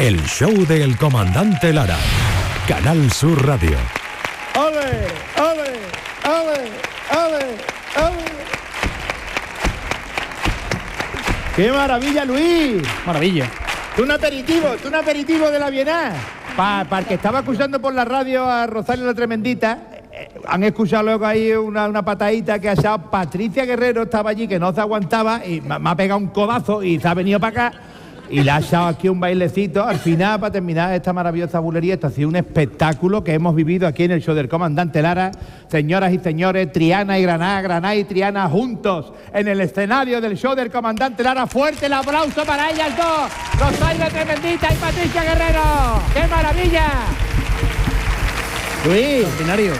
El show del comandante Lara. Canal Sur Radio. ¡Ole! ¡Ole! ¡Ole! ¡Ole! ¡Ole! ¡Qué maravilla, Luis! Maravilla. Un aperitivo de la Bienal. Para el que estaba escuchando por la radio a Rosario la Tremendita, han escuchado luego ahí una patadita que ha echado Patricia Guerrero, estaba allí que no se aguantaba y me ha pegado un codazo y se ha venido para acá y le ha echado aquí un bailecito. Al final, para terminar esta maravillosa bulería, esto ha sido un espectáculo que hemos vivido aquí en el show del comandante Lara. Señoras y señores, Triana y Granada, Granada y Triana juntos en el escenario del show del comandante Lara. Fuerte el aplauso para ellas dos, Rosario Tremendita y Patricia Guerrero. ¡Qué maravilla! Luis, Extraordinario.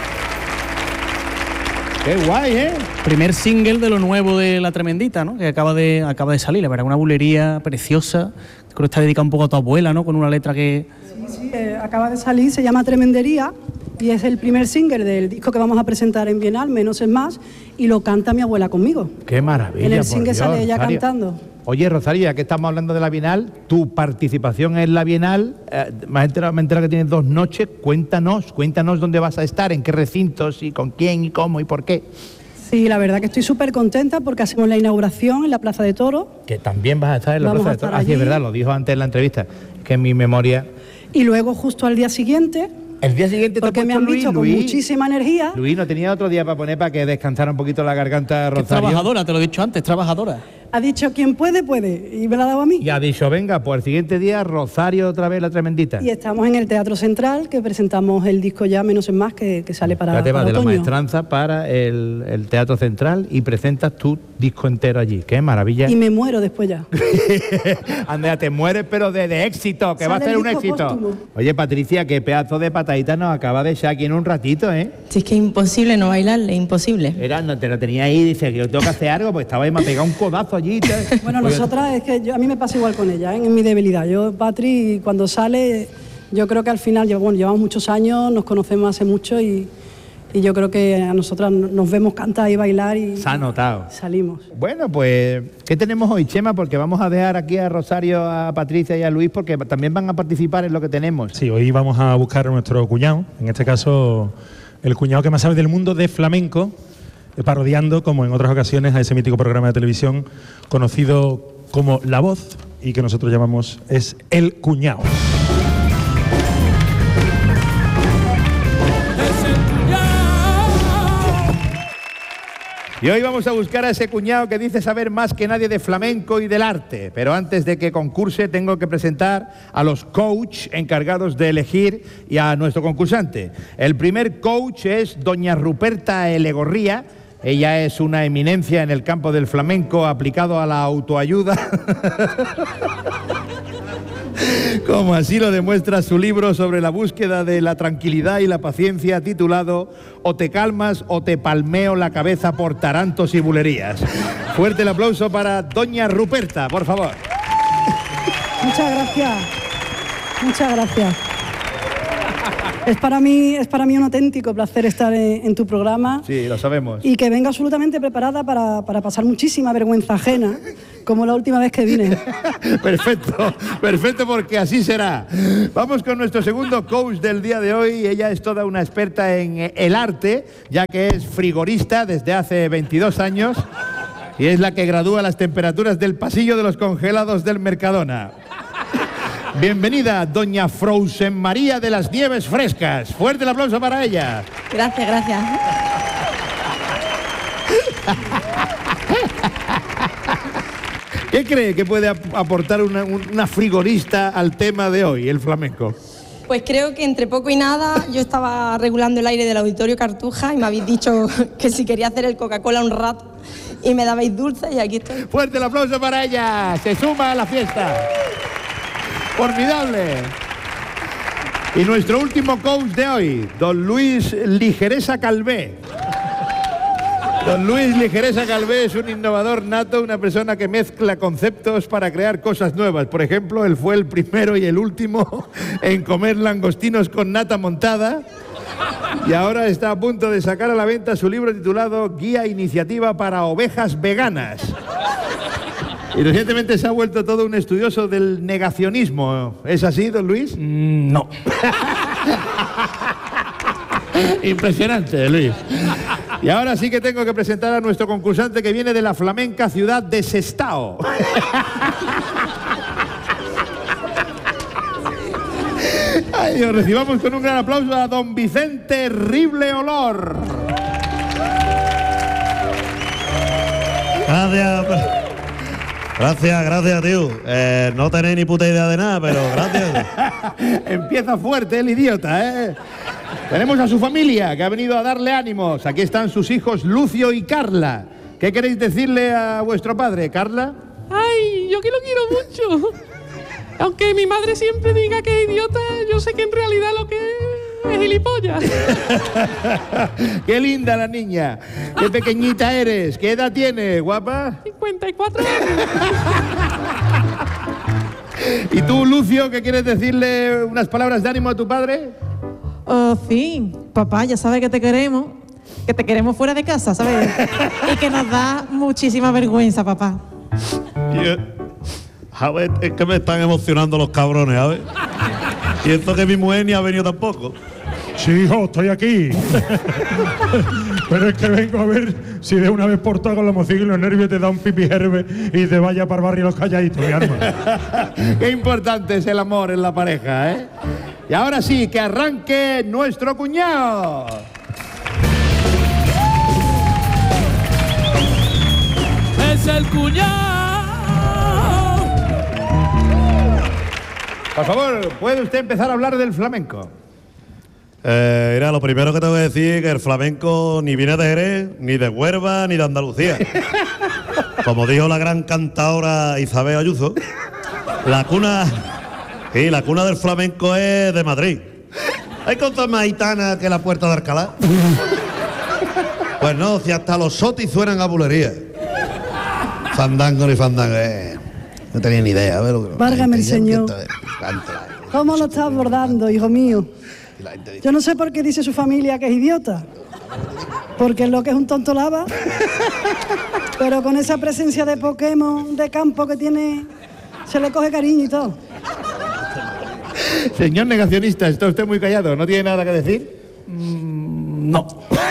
qué guay, ¿eh? Primer single de lo nuevo de La Tremendita, ¿no? Que acaba de salir, la verdad, una bulería preciosa. Creo que está dedicada un poco a tu abuela, ¿no? Con una letra que... Sí, acaba de salir, se llama Tremendería y es el primer single del disco que vamos a presentar en Bienal, Menos es Más, y lo canta mi abuela conmigo. Qué maravilla. En el por single Dios, sale ella Rosario. cantando. Oye, Rosario, ya que estamos hablando de la Bienal, tu participación en la Bienal, me he enterado que tienes 2 noches. Cuéntanos dónde vas a estar, en qué recintos y con quién y cómo y por qué. Sí, la verdad que estoy súper contenta porque hacemos la inauguración en la Plaza de Toros. Que también vas a estar en la Vamos Plaza a de estar Toros. Ah, sí, es allí. verdad, lo dijo antes en la entrevista, que en mi memoria... Y luego justo al día siguiente, El día siguiente porque me han visto con muchísima energía. Luis, no tenía otro día para poner para que descansara un poquito la garganta de Que es Rosario. trabajadora, te lo he dicho antes, trabajadora. Ha dicho quien puede, puede, y me la ha dado a mí. Y ha dicho, venga, pues el siguiente día Rosario otra vez la Tremendita. Y estamos en el Teatro Central, que presentamos el disco ya Menos es Más, que sale para Ya te vas de la otoño. maestranza para el Teatro Central y presentas tu disco entero allí. ¡Qué maravilla! Y me muero después ya. Andrea, te mueres, pero de éxito, que va a Sale ser el un disco éxito. póstumo. Oye, Patricia, qué pedazo de patadita nos acaba de echar aquí en un ratito, ¿eh? Si es que es imposible no bailarle, imposible. No te lo tenía ahí, dice que yo tengo que hacer algo, pues estaba ahí, me ha pegado un codazo allí. Bueno, nosotras, es que a mí me pasa igual con ella, ¿eh? En mi debilidad. Yo, Patri, cuando sale, yo creo que al final, llevamos muchos años, nos conocemos hace mucho y yo creo que a nosotras nos vemos cantar y bailar y Se ha notado. salimos. Bueno, pues, ¿qué tenemos hoy, Chema? Porque vamos a dejar aquí a Rosario, a Patricia y a Luis, porque también van a participar en lo que tenemos. Sí, hoy vamos a buscar a nuestro cuñado, en este caso el cuñado que más sabe del mundo de flamenco, parodiando, como en otras ocasiones, a ese mítico programa de televisión conocido como La Voz y que nosotros llamamos Es el Cuñado. Y hoy vamos a buscar a ese cuñado que dice saber más que nadie de flamenco y del arte. Pero antes de que concurse tengo que presentar a los coach encargados de elegir y a nuestro concursante. El primer coach es doña Ruperta Elegorría. Ella es una eminencia en el campo del flamenco aplicado a la autoayuda. Como así lo demuestra su libro sobre la búsqueda de la tranquilidad y la paciencia, titulado O te calmas o te palmeo la cabeza por tarantos y bulerías. Fuerte el aplauso para doña Ruperta, por favor. Muchas gracias. Muchas gracias. Es para mí un auténtico placer estar en tu programa. Sí, lo sabemos. Y que venga absolutamente preparada para pasar muchísima vergüenza ajena, como la última vez que vine. Perfecto, perfecto, porque así será. Vamos con nuestro segundo coach del día de hoy. Ella es toda una experta en el arte, ya que es frigorista desde hace 22 años y es la que gradúa las temperaturas del pasillo de los congelados del Mercadona. Bienvenida, doña Frozen María de las Nieves Frescas. Fuerte el aplauso para ella. Gracias, gracias. ¿Qué cree que puede aportar una frigorista al tema de hoy, el flamenco? Pues creo que entre poco y nada yo estaba regulando el aire del Auditorio Cartuja y me habéis dicho que si quería hacer el Coca-Cola un rato y me dabais dulce y aquí estoy. Fuerte el aplauso para ella. Se suma a la fiesta. Formidable. Y nuestro último coach de hoy, don Luis Ligeresa Calvé. Don Luis Ligeresa Calvé es un innovador nato, una persona que mezcla conceptos para crear cosas nuevas. Por ejemplo, él fue el primero y el último en comer langostinos con nata montada. Y ahora está a punto de sacar a la venta su libro titulado Guía Iniciativa para Ovejas Veganas. Y recientemente se ha vuelto todo un estudioso del negacionismo. ¿Es así, don Luis? No. Impresionante, Luis. Y ahora sí que tengo que presentar a nuestro concursante que viene de la flamenca ciudad de Sestao. Ay, Dios, recibamos con un gran aplauso a don Vicente Rible Olor. Gracias, tío. No tenéis ni puta idea de nada, pero gracias. Empieza fuerte el idiota, ¿eh? Tenemos a su familia que ha venido a darle ánimos. Aquí están sus hijos Lucio y Carla. ¿Qué queréis decirle a vuestro padre, Carla? Ay, yo que lo quiero mucho. Aunque mi madre siempre diga que es idiota, yo sé que en realidad lo que es gilipollas. Qué linda la niña. Qué pequeñita eres. ¿Qué edad tienes, guapa? 54 años. ¿Y tú, Lucio, qué quieres decirle unas palabras de ánimo a tu padre? Oh, sí, papá, ya sabes que te queremos fuera de casa, ¿sabes? Y que nos da muchísima vergüenza, papá. A ver, es que me están emocionando los cabrones, a ver. Y esto que mi mujer ni ha venido tampoco. Sí, hijo, estoy aquí. Pero es que vengo a ver si de una vez por todas con la emoción y los nervios te da un pipi herbe y te vaya para el barrio los calladitos, mi arma. Qué importante es el amor en la pareja, ¿eh? Y ahora sí, que arranque nuestro cuñado. Es el cuñado. Por favor, ¿puede usted empezar a hablar del flamenco? Mira, lo primero que tengo que decir es que el flamenco ni viene de Jerez, ni de Huelva, ni de Andalucía. Como dijo la gran cantadora Isabel Ayuso, la cuna del flamenco es de Madrid. Hay cosas más gitanas que la Puerta de Alcalá. Pues no, si hasta los sotis suenan a bulería. Fandango ni fandango. No tenía ni idea. Válgame el Señor. ¿Cómo lo está abordando, hijo mío? Yo no sé por qué dice su familia que es idiota. Porque es lo que es un tonto lava. Pero con esa presencia de Pokémon de campo que tiene, se le coge cariño y todo. Señor negacionista, está usted muy callado. ¿No tiene nada que decir? No.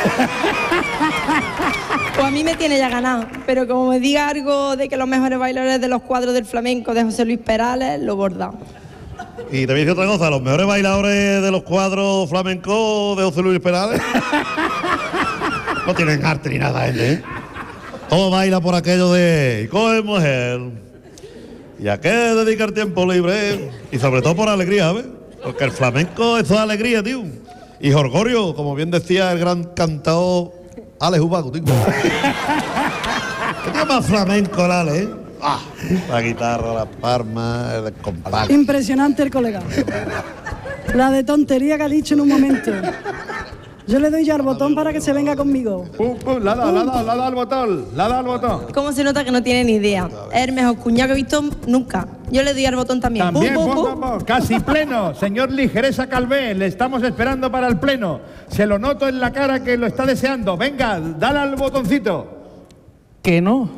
Pues a mí me tiene ya ganado, pero como me diga algo de que los mejores bailadores de los cuadros del flamenco de José Luis Perales, lo borda. Y te voy a decir otra cosa, los mejores bailadores de los cuadros flamencos de José Luis Perales no tienen arte ni nada, ¿eh? Todo baila por aquello de "y coge mujer, ¿y a qué dedica el tiempo libre?" Y sobre todo por alegría, ¿ves? Porque el flamenco es toda alegría, tío. Y jorgorio, como bien decía el gran cantador Alex Ubago, tío. ¿Qué tío más flamenco el Alex, eh? La guitarra, las palmas, el compás. Impresionante el colega. La de tontería que ha dicho en un momento. Yo le doy ya al botón para que se venga conmigo. Pum, pum, la da al botón. ¿Cómo se nota que no tiene ni idea? Es el mejor cuñado que he visto nunca. Yo le doy al botón también. También, Pum, pum, pum. Casi pleno. Señor Ligereza Calvé, le estamos esperando para el pleno. Se lo noto en la cara que lo está deseando. Venga, dale al botoncito. Que no.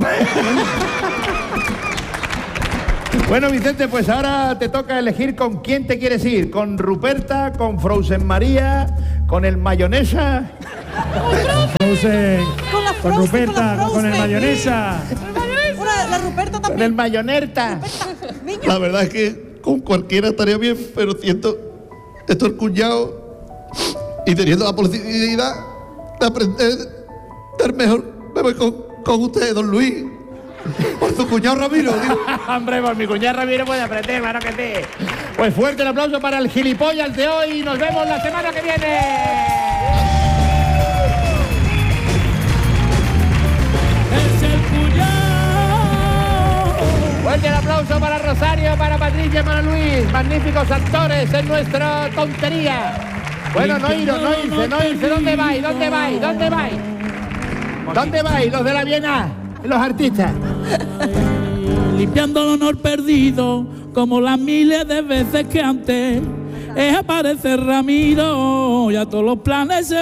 Bueno, Vicente, pues ahora te toca elegir con quién te quieres ir. ¿Con Ruperta, con Frozen María, con el mayonesa? Frozen, con Ruperta, con con el mayonesa. La Ruperta Con también. el mayonerta. La verdad es que con cualquiera estaría bien, pero siento esto el cuñado y teniendo la posibilidad de aprender del mejor, me voy con usted, don Luis. Por su cuñado Ramiro, digo. Hombre, por mi cuñado Ramiro puede aprender, claro que sí. Pues fuerte el aplauso para el gilipollas de hoy y nos vemos la semana que viene. Es el cuñado. Fuerte el aplauso para Rosario, para Patricia, para Luis. Magníficos actores en nuestra tontería. Bueno, no irse. ¿Dónde vais? ¿Dónde vais? Los de la Viena, los artistas. Limpiando el honor perdido, como las miles de veces que antes aparece Ramiro, y a todos los planes se